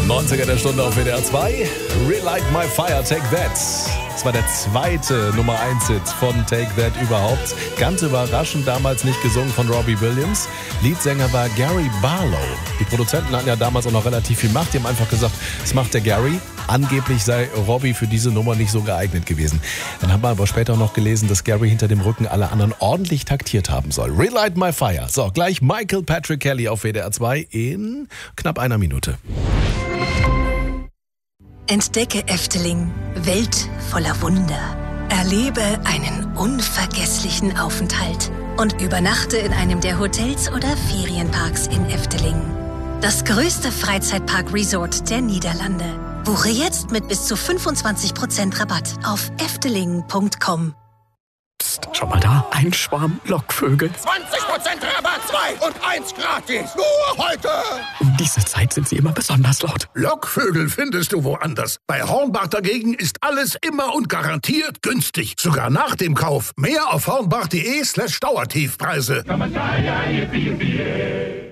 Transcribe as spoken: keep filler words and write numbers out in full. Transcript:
neunziger der Stunde auf W D R zwei. Relight My Fire, Take That. Das war der zweite Nummer eins Hit von Take That überhaupt. Ganz überraschend, damals nicht gesungen von Robbie Williams. Leadsänger war Gary Barlow. Die Produzenten hatten ja damals auch noch relativ viel Macht. Die haben einfach gesagt, das macht der Gary. Angeblich sei Robbie für diese Nummer nicht so geeignet gewesen. Dann haben wir aber später noch gelesen, dass Gary hinter dem Rücken alle anderen ordentlich taktiert haben soll. Relight My Fire. So, gleich Michael Patrick Kelly auf W D R zwei in knapp einer Minute. Entdecke Efteling, Welt voller Wunder. Erlebe einen unvergesslichen Aufenthalt und übernachte in einem der Hotels oder Ferienparks in Efteling. Das größte Freizeitpark-Resort der Niederlande. Buche jetzt mit bis zu fünfundzwanzig Prozent Rabatt auf efteling punkt com. Psst, schau mal da, ein Schwarm Lockvögel. zwanzig Prozent Rabatt, zwei und eins gratis. Nur heute. Um diese Zeit sind sie immer besonders laut. Lockvögel findest du woanders. Bei Hornbach dagegen ist alles immer und garantiert günstig. Sogar nach dem Kauf. Mehr auf hornbach punkt de slash Dauertiefpreise.